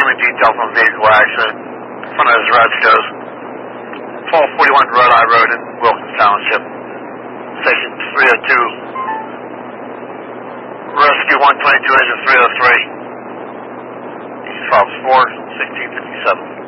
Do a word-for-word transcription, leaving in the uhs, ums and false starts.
family details on vehicle accident. Front of his Roscoe's. twelve forty-one Rhode Island Road in Wilkins Township. Station three oh two. Rescue one twenty-two, engine three oh three. He files four, sixteen fifty-seven.